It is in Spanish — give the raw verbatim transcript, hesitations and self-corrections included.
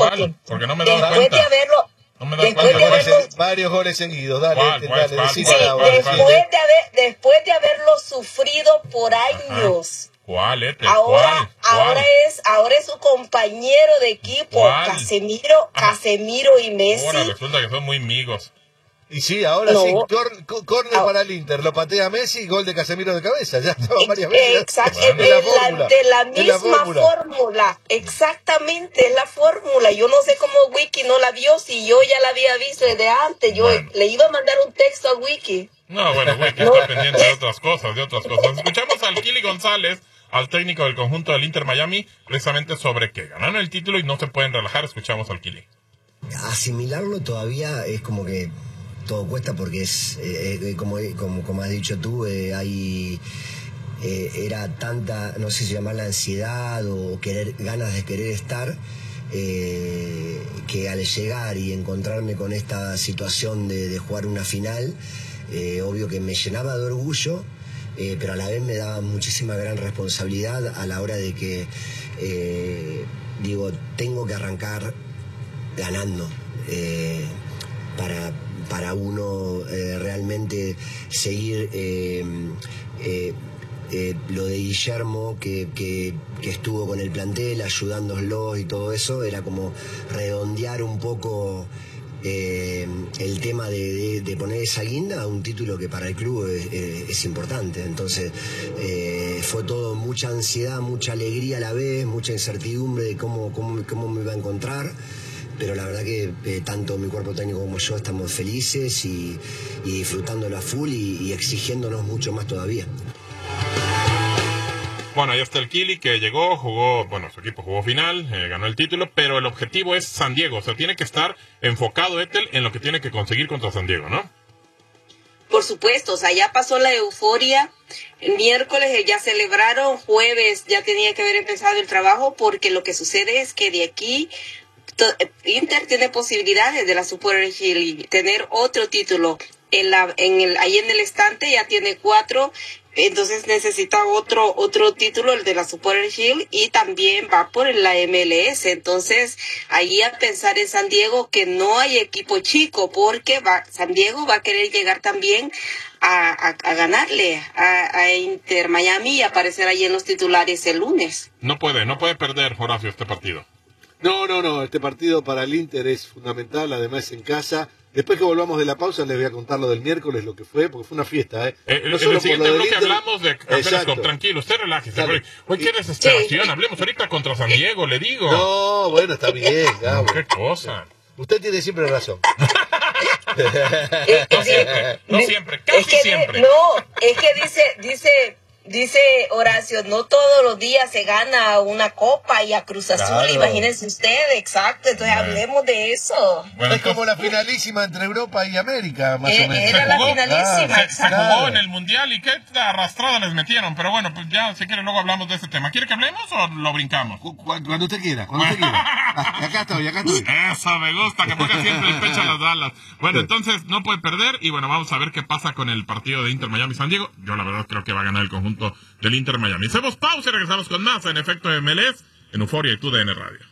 porque, porque no me he dado después cuenta. de haberlo... No me he dado Después cuenta. de Varios haberlo, goles, varios goles seguidos, dale, ¿Cuál, dale, cuál, dale, cuál, decile sí, a la hora, después, decile. de haber, después de haberlo sufrido por años. ¿Cuál, Ethel? Ahora, ¿Cuál? ahora ¿Cuál? es, ahora es su compañero de equipo, ¿Cuál? Casemiro, Ah. Casemiro y Messi. Ahora resulta que son muy amigos. Y sí, ahora No. sí, cor, cor- córner Ah. para el Inter, lo patea Messi, gol de Casemiro de cabeza, ya estaba varias veces. Exacto, Es de, la la, fórmula, de la es la misma fórmula. fórmula, exactamente, es la fórmula. Yo no sé cómo Wiki no la vio, si yo ya la había visto desde antes. Yo Bueno. le iba a mandar un texto a Wiki. No, bueno, güey, que está pendiente de otras cosas, de otras cosas. Escuchamos al Kili González, al técnico del conjunto del Inter Miami, precisamente sobre que ganaron el título y no se pueden relajar. Escuchamos al Kili. Asimilarlo todavía es como que todo cuesta porque es, eh, eh, como, como, como has dicho tú, eh, hay... Eh, era tanta, no sé si llamarla ansiedad o querer, ganas de querer estar, eh, que al llegar y encontrarme con esta situación de, de jugar una final, eh, obvio que me llenaba de orgullo, eh, pero a la vez me daba muchísima gran responsabilidad a la hora de que, eh, digo, tengo que arrancar ganando, eh, para, para uno eh, realmente seguir... Eh, eh, Eh, lo de Guillermo, que, que, que estuvo con el plantel ayudándolos y todo eso, era como redondear un poco eh, el tema de, de, de poner esa guinda a un título que para el club es, es, es importante. Entonces eh, fue todo mucha ansiedad, mucha alegría a la vez, mucha incertidumbre de cómo, cómo, cómo me iba a encontrar. Pero la verdad que eh, tanto mi cuerpo técnico como yo estamos felices y, y disfrutándolo a full y, y exigiéndonos mucho más todavía. Bueno, ahí está el Kili que llegó, jugó, bueno, su equipo jugó final, eh, ganó el título, pero el objetivo es San Diego. O sea, tiene que estar enfocado Ethel en lo que tiene que conseguir contra San Diego, ¿no? Por supuesto, o sea, ya pasó la euforia. El miércoles ya celebraron, jueves ya tenía que haber empezado el trabajo, porque lo que sucede es que de aquí Inter tiene posibilidades de la Super League, tener otro título. En la, en el, ahí en el estante ya tiene cuatro, entonces necesita otro otro título, el de la Super League, y también va por la M L S. Entonces ahí a pensar en San Diego que no hay equipo chico, porque va, San Diego va a querer llegar también a, a, a ganarle a, a Inter Miami y aparecer ahí en los titulares el lunes. No puede, no puede perder, Horacio, este partido. No, no, no, este partido para el Inter es fundamental, además en casa. Después que volvamos de la pausa les voy a contar lo del miércoles, lo que fue, porque fue una fiesta, ¿eh? eh no en solo el por siguiente lo del bloque Inter. hablamos de campeones con... Tranquilo, usted relájese. Oye, qué desesperación, Sí. hablemos ahorita contra San Diego, le digo. No, bueno, está bien, Gabo. Qué cosa. Usted tiene siempre razón. No siempre, no siempre, casi es que siempre. De, no, es que dice, dice, dice Horacio, no todos los días se gana una copa y a Cruz Azul, Claro. imagínense ustedes, exacto, entonces Bueno. hablemos de eso. Bueno, Es como la finalísima entre Europa y América, más Eh, o menos. era Se la jugó, finalísima, se, se exacto. jugó en el Mundial y qué arrastrada les metieron. Pero bueno, pues ya, si quiere, luego hablamos de este tema. ¿Quiere que hablemos o lo brincamos? Cu- cu- Cuando usted quiera, cuando usted quiera. Ah, Acá estoy, acá estoy. Eso me gusta, que ponga siempre el pecho a las balas. Bueno, entonces no puede perder y bueno, vamos a ver qué pasa con el partido de Inter Miami-San Diego. Yo la verdad creo que va a ganar el conjunto del Inter Miami. Hacemos pausa y regresamos con más en Efecto M L S en Euforia y tu D N Radio.